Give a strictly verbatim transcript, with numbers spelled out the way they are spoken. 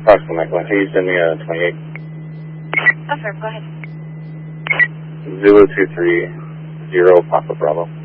Approximately Mike, can you send me a twenty-eight? Oh, sure, go ahead. Zulu two three zero Papa Bravo.